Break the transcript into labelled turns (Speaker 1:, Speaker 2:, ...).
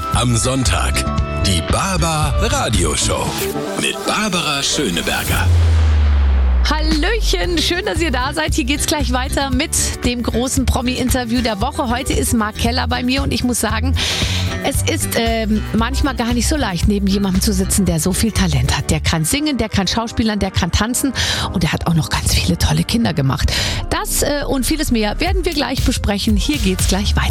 Speaker 1: am Sonntag. Die Barbar Radioshow mit Barbara Schöneberger.
Speaker 2: Hallöchen, schön, dass ihr da seid. Hier geht's gleich weiter mit dem großen Promi-Interview der Woche. Heute ist Mark Keller bei mir und ich muss sagen, es ist manchmal gar nicht so leicht, neben jemandem zu sitzen, der so viel Talent hat. Der kann singen, der kann schauspielern, der kann tanzen und der hat auch noch ganz viele tolle Kinder gemacht. Das und vieles mehr werden wir gleich besprechen. Hier geht's gleich weiter.